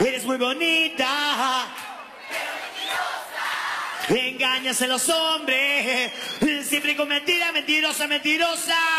Eres muy bonita, engañas a los hombres, siempre con mentira, mentirosa, mentirosa.